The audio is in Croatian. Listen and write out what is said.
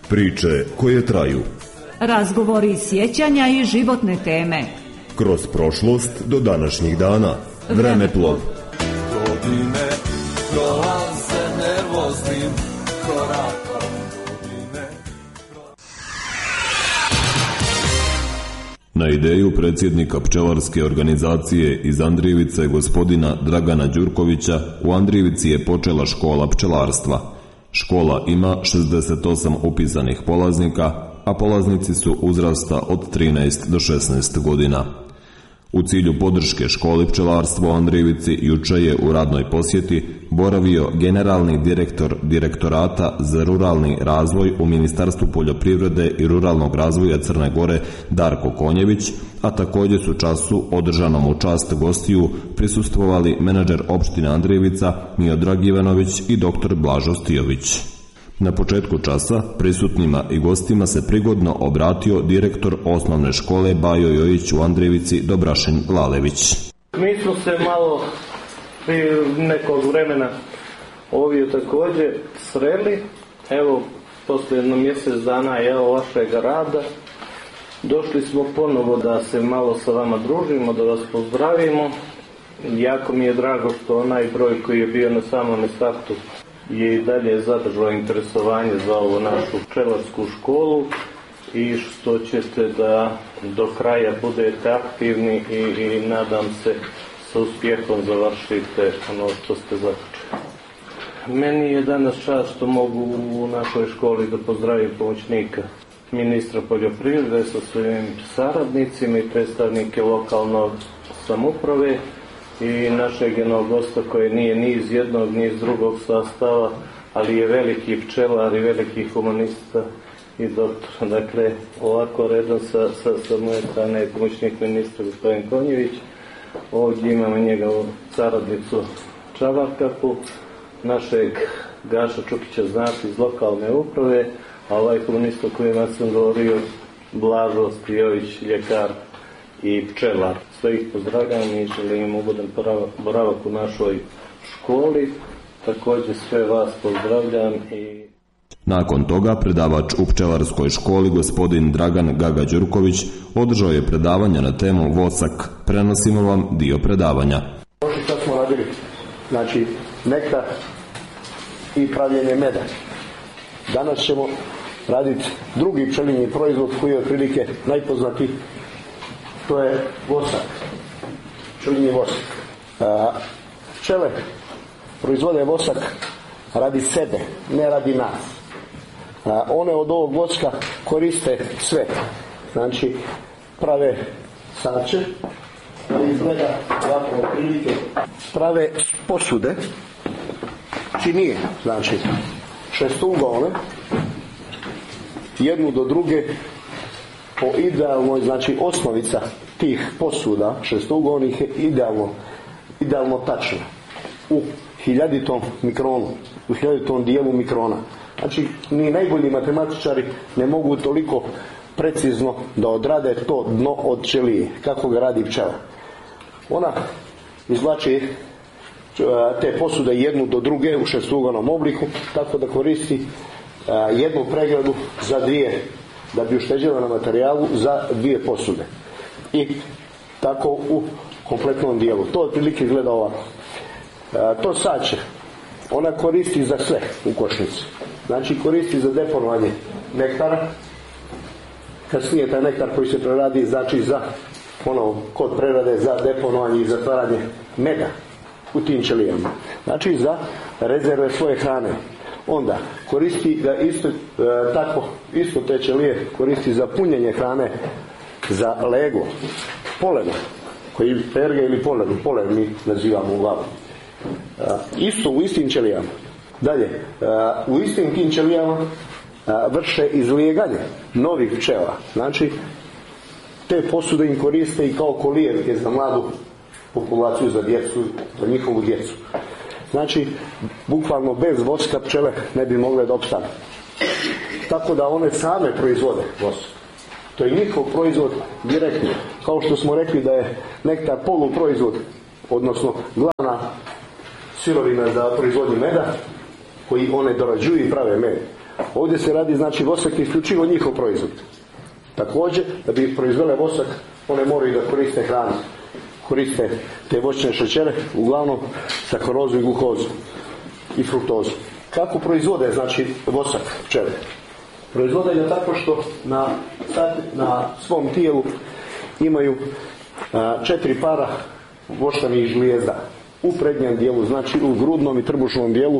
Priče koje traju. Razgovori iz sjećanja i životne teme. Kroz prošlost do današnjih dana. Vremeplov. Godine prolaze nervoznim korakom. Na ideju predsjednika pčelarske organizacije iz Andrijevice, gospodina Dragana Đurkovića, u Andrijevici je počela škola pčelarstva. Škola ima 68 upisanih polaznika, a polaznici su uzrasta od 13 do 16 godina. U cilju podrške školi pčelarstva u Andrijevici juče je u radnoj posjeti boravio generalni direktor Direktorata za ruralni razvoj u Ministarstvu poljoprivrede i ruralnog razvoja Crne Gore Darko Konjević, a također su času održanom u čast gostiju prisustvovali menadžer opštine Andrijevica Miodrag Ivanović i dr. Blažo Stijović. Na početku časa prisutnima i gostima se prigodno obratio direktor osnovne škole Bajo Jojić u Andrijevici Dobrašin Lalević. Mi smo se malo prije nekog vremena ovdje također sreli. Evo, poslije jedno mjesec dana vašeg rada došli smo ponovo da se malo sa vama družimo, da vas pozdravimo. Jako mi je drago što onaj broj koji je bio na samom startu je i dalje zadržao interesovanje za ovu našu pčelarsku školu i što ćete da do kraja budete aktivni i nadam se sa uspjehom završite ono što ste započeli. Meni je danas čast što mogu u našoj školi da pozdravim pomoćnika ministra poljoprivrede sa svojim saradnicima i predstavnike lokalnog samouprave i našeg jednog gosta koji nije ni iz jednog ni iz drugog sastava, ali je veliki pčelar i veliki humanista i doktor. Dakle, ovako redom sa moje strane je pomoćnik ministra gospodin Konjević. Ovdje imamo njegovu saradnicu Čavarkapu, našeg Gaša Čukića znati iz lokalne uprave, a ovaj humanista kojima sam govorio Blažo Stijović, ljekar i pčelar. Sve ih pozdravljam i želim ugodan boravak u našoj školi. Također sve vas pozdravljam i... Nakon toga predavač u pčelarskoj školi gospodin Dragan Gaga Đurković održao je predavanje na temu Vosak. Prenosimo vam dio predavanja. Prošli sad smo radili, znači, nektar i pravljenje meda. Danas ćemo raditi drugi pčelinji proizvod koji je otprilike najpoznatiji. To je vosak, pčelinji vosak. Pčele proizvode vosak radi sebe, ne radi nas. One od ovog voska koriste sve. Znači, prave sače, izgleda ovako prilike, prave posude, činije, znači šestougalne, jednu do druge, po idealnoj, znači osnovica tih posuda šestougalnih je idealno tačna u 1000 mikronu, u 1000 dijelu mikrona. Znači, ni najbolji matematičari ne mogu toliko precizno da odrade to dno od ćelije, kako ga radi pčela. Ona izvlači te posude jednu do druge u šestougalnom obliku, tako da koristi jednu pregradu za dvije, da bi ušteđila na materijalu za dvije posude. I tako u kompletnom dijelu. To otprilike izgleda ovako. To sače ona koristi za sve u košnici. Znači koristi za deponovanje nektara. Kasnije taj nektar koji se preradi, znači za kod prerade za deponovanje i zatvaranje meda u tim ćelijama. Znači za rezerve svoje hrane. Onda koristi ga isto te ćelije koristi za punjenje hrane, za lego, poleno, koji perge ili polen mi nazivamo uglavnom. Isto u istim ćelijama. Dalje, u istim tim ćelijama vrše izlijeganje novih pčela. Znači, te posude im koriste i kao kolijevke za mladu populaciju, za djecu, za njihovu djecu. Znači, bukvalno bez voska pčele ne bi mogle da opstane. Tako da one same proizvode vosak. To je njihov proizvod direktno. Kao što smo rekli da je nektar poluproizvod, odnosno glavna sirovina za proizvodnju meda, koji one dorađuju i prave med. Ovdje se radi, znači, vosak je isključivo njihov proizvod. Također, da bi proizvele vosak, one moraju da koriste hranu. Koriste te voćne šećere, uglavnom sakarozu i glukozu i fruktozu. Kako proizvode, znači, vosak pčele? Proizvode ga tako što na svom tijelu imaju 4 para voštanih žlijezda. U prednjem dijelu, znači u grudnom i trbušnom dijelu,